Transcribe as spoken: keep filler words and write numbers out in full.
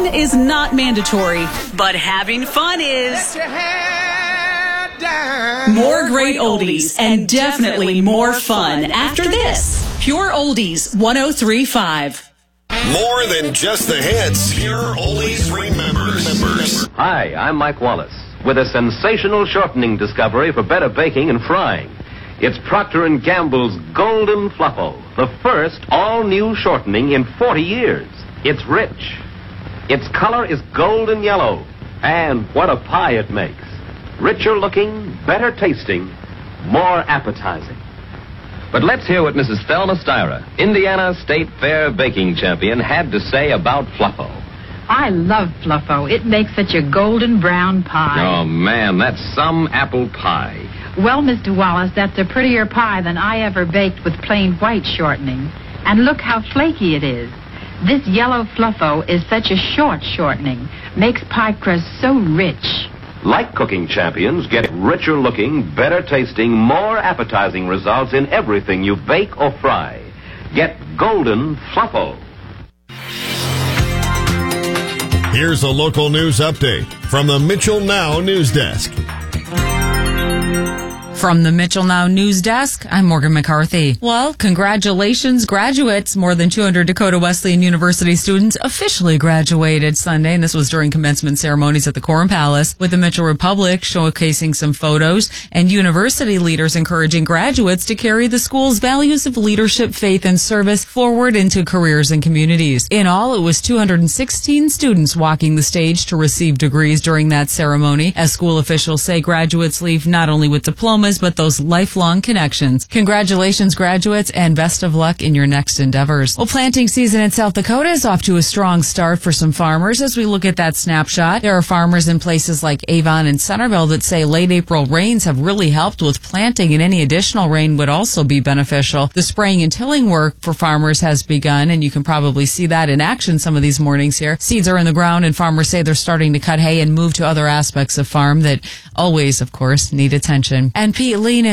is not mandatory, but having fun is. More great oldies and definitely more fun after this. Pure Oldies one oh three point five. More than just the hits. Pure Oldies remembers. Hi, I'm Mike Wallace with a sensational shortening discovery for better baking and frying. It's Procter and Gamble's Golden Fluffo, the first all-new shortening in forty years. It's rich. Its color is golden yellow. And what a pie it makes. Richer looking, better tasting, more appetizing. But let's hear what Missus Thelma Styra, Indiana State Fair baking champion, had to say about Fluffo. I love Fluffo. It makes such a golden brown pie. Oh, man, that's some apple pie. Well, Mister Wallace, that's a prettier pie than I ever baked with plain white shortening. And look how flaky it is. This yellow Fluffo is such a short shortening. Makes pie crust so rich. Like cooking champions, get richer looking, better tasting, more appetizing results in everything you bake or fry. Get Golden Fluffo. Here's a local news update from the Mitchell Now News Desk. From the Mitchell Now News Desk, I'm Morgan McCarthy. Well, congratulations, graduates. More than two hundred Dakota Wesleyan University students officially graduated Sunday, and this was during commencement ceremonies at the Quorum Palace, with the Mitchell Republic showcasing some photos and university leaders encouraging graduates to carry the school's values of leadership, faith, and service forward into careers and communities. In all, it was two hundred sixteen students walking the stage to receive degrees during that ceremony. As school officials say, graduates leave not only with diplomas, but those lifelong connections. Congratulations, graduates, and best of luck in your next endeavors. Well, planting season in South Dakota is off to a strong start for some farmers. As we look at that snapshot, there are farmers in places like Avon and Centerville that say late April rains have really helped with planting, and any additional rain would also be beneficial. The spraying and tilling work for farmers has begun, and you can probably see that in action some of these mornings here. Seeds are in the ground, and farmers say they're starting to cut hay and move to other aspects of farm that always, of course, need attention. And Pete Lean